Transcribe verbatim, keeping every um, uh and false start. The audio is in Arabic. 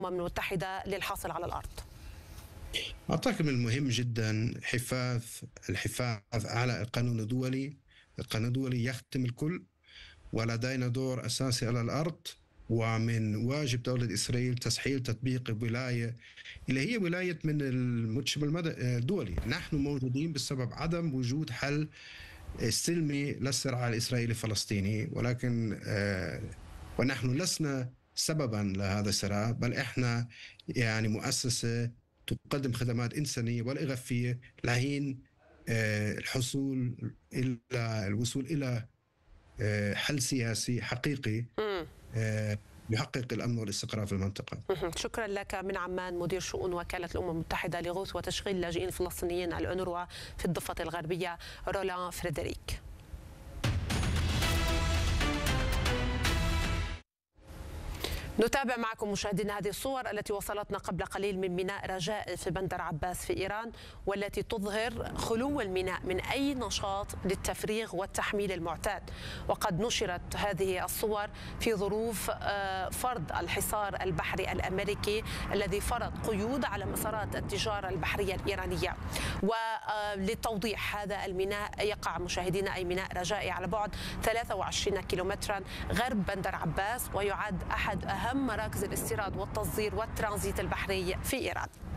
المتحدة للحاصل على الأرض؟ أعتقد من المهم جدا حفاظ الحفاظ على القانون الدولي. القانون الدولي يختم الكل، ولدينا دور أساسي على الأرض، ومن واجب دولة إسرائيل تسهيل تطبيق ولاية اللي هي ولاية من المجتمع الدولي. نحن موجودين بسبب عدم وجود حل سلمي للصراع الإسرائيلي الفلسطيني، ولكن ونحن لسنا سببا لهذا الصراع، بل إحنا يعني مؤسسة تقدم خدمات إنسانية والإغاثية لحين الحصول إلى الوصول إلى حل سياسي حقيقي يحقق الأمن والاستقرار في المنطقة. شكرا لك من عمان، مدير شؤون وكالة الأمم المتحدة لغوث وتشغيل اللاجئين الفلسطينيين الأونروا في الضفة الغربية، رولان فريدريك. نتابع معكم مشاهدينا هذه الصور التي وصلتنا قبل قليل من ميناء رجاء في بندر عباس في إيران، والتي تظهر خلو الميناء من أي نشاط للتفريغ والتحميل المعتاد. وقد نشرت هذه الصور في ظروف فرض الحصار البحري الأمريكي الذي فرض قيود على مسارات التجارة البحرية الإيرانية. وللتوضيح، هذا الميناء يقع مشاهدينا أي ميناء رجائي على بعد ثلاثة وعشرين كيلومترا غرب بندر عباس، ويعد أحد أهم مراكز الاستيراد والتصدير والترانزيت البحري في إيران.